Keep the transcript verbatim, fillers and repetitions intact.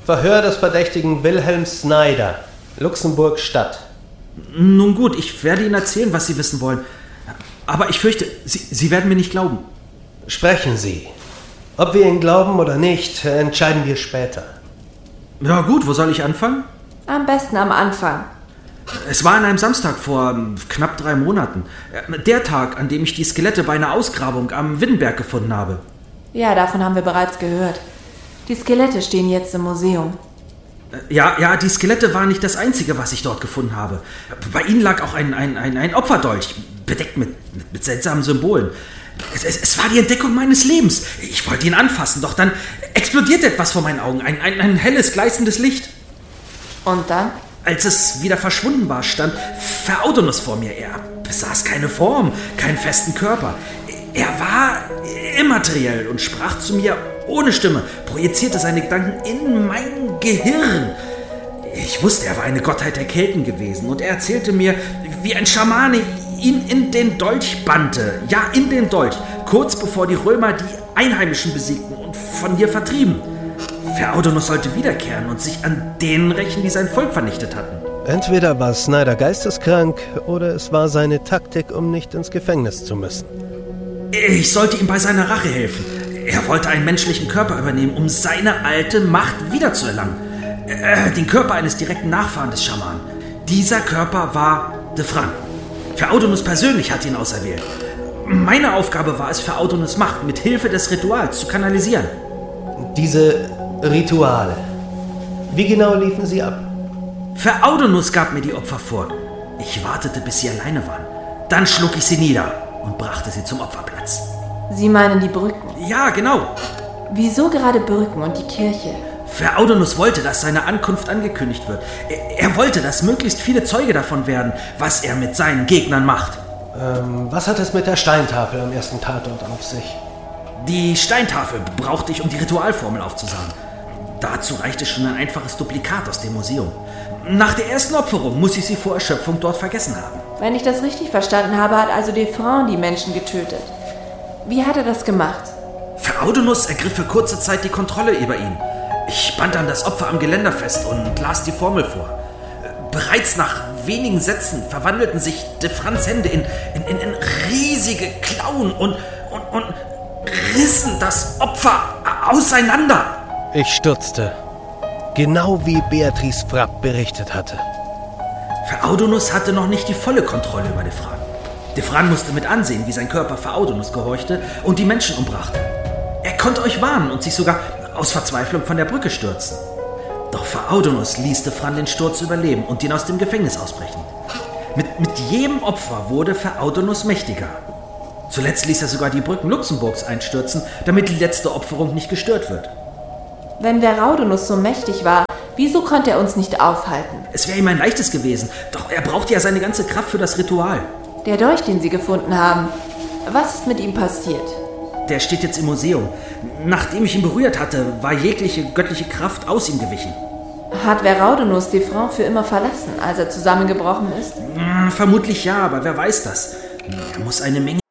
Verhör des Verdächtigen Wilhelm Snyder, Luxemburg Stadt. Nun gut, ich werde Ihnen erzählen, was Sie wissen wollen. Aber ich fürchte, Sie, Sie werden mir nicht glauben. Sprechen Sie. Ob wir Ihnen glauben oder nicht, entscheiden wir später. Ja gut, wo soll ich anfangen? Am besten am Anfang. Es war an einem Samstag vor knapp drei Monaten. Der Tag, an dem ich die Skelette bei einer Ausgrabung am Wittenberg gefunden habe. Ja, davon haben wir bereits gehört. Die Skelette stehen jetzt im Museum. Ja, ja, die Skelette waren nicht das Einzige, was ich dort gefunden habe. Bei ihnen lag auch ein, ein, ein, ein Opferdolch, bedeckt mit, mit, mit seltsamen Symbolen. Es, es, es war die Entdeckung meines Lebens. Ich wollte ihn anfassen, doch dann explodierte etwas vor meinen Augen. Ein, ein, ein helles, gleißendes Licht. Und dann? Als es wieder verschwunden war, stand Phäodonus vor mir. Er besaß keine Form, keinen festen Körper. Er war immateriell und sprach zu mir ohne Stimme, projizierte seine Gedanken in mein Gehirn. Ich wusste, er war eine Gottheit der Kelten gewesen und er erzählte mir, wie ein Schamane ihn in den Dolch bannte. Ja, in den Dolch, kurz bevor die Römer die Einheimischen besiegten und von hier vertrieben. Phäodonus sollte wiederkehren und sich an denen rächen, die sein Volk vernichtet hatten. Entweder war Snyder geisteskrank oder es war seine Taktik, um nicht ins Gefängnis zu müssen. Ich sollte ihm bei seiner Rache helfen. Er wollte einen menschlichen Körper übernehmen, um seine alte Macht wiederzuerlangen. Äh, den Körper eines direkten Nachfahren des Schamanen. Dieser Körper war Defran. Phäodonus persönlich hat ihn auserwählt. Meine Aufgabe war es, Phäodonus' Macht mit Hilfe des Rituals zu kanalisieren. Diese Rituale, wie genau liefen sie ab? Phäodonus gab mir die Opfer vor. Ich wartete, bis sie alleine waren. Dann schlug ich sie nieder und brachte sie zum Opferplatz. Sie meinen die Brücken? Ja, genau. Wieso gerade Brücken und die Kirche? Phäodonus wollte, dass seine Ankunft angekündigt wird. Er, er wollte, dass möglichst viele Zeuge davon werden, was er mit seinen Gegnern macht. Ähm, was hat es mit der Steintafel am ersten Tatort auf sich? Die Steintafel brauchte ich, um die Ritualformel aufzusagen. Dazu reichte schon ein einfaches Duplikat aus dem Museum. Nach der ersten Opferung muss ich sie vor Erschöpfung dort vergessen haben. Wenn ich das richtig verstanden habe, hat also Defran die Menschen getötet. Wie hat er das gemacht? Phäodonus ergriff für kurze Zeit die Kontrolle über ihn. Ich band dann das Opfer am Geländer fest und las die Formel vor. Bereits nach wenigen Sätzen verwandelten sich Defrans Hände in, in, in, in riesige Klauen und, und, und rissen das Opfer auseinander. Ich stutzte. Genau wie Beatrice Frapp berichtet hatte. Phäodonus hatte noch nicht die volle Kontrolle über Defran. Defran musste mit ansehen, wie sein Körper Phäodonus gehorchte und die Menschen umbrachte. Er konnte euch warnen und sich sogar aus Verzweiflung von der Brücke stürzen. Doch Phäodonus ließ Defran den Sturz überleben und ihn aus dem Gefängnis ausbrechen. Mit, mit jedem Opfer wurde Phäodonus mächtiger. Zuletzt ließ er sogar die Brücken Luxemburgs einstürzen, damit die letzte Opferung nicht gestört wird. Wenn der Raudenus so mächtig war, wieso konnte er uns nicht aufhalten? Es wäre ihm ein leichtes gewesen, doch er brauchte ja seine ganze Kraft für das Ritual. Der Dolch, den Sie gefunden haben, was ist mit ihm passiert? Der steht jetzt im Museum. Nachdem ich ihn berührt hatte, war jegliche göttliche Kraft aus ihm gewichen. Hat Veraudenus Defran für immer verlassen, als er zusammengebrochen ist? Hm, vermutlich ja, aber wer weiß das? Er muss eine Menge